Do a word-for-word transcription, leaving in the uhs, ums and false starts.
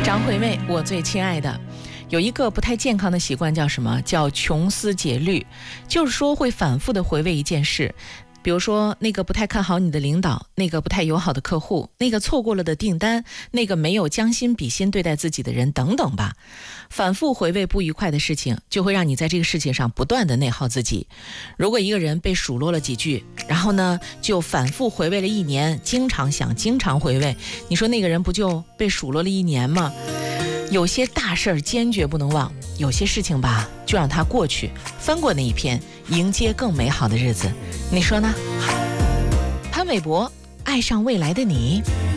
张惠妹，我最亲爱的。有一个不太健康的习惯叫什么？叫穷思竭虑，就是说会反复的回味一件事。比如说那个不太看好你的领导，那个不太友好的客户，那个错过了的订单，那个没有将心比心对待自己的人等等吧。反复回味不愉快的事情，就会让你在这个事情上不断的内耗自己。如果一个人被数落了几句，然后呢就反复回味了一年，经常想经常回味，你说那个人不就被数落了一年吗？有些大事儿坚决不能忘，有些事情吧就让它过去，翻过那一篇，迎接更美好的日子，你说呢？潘玮柏，爱上未来的你。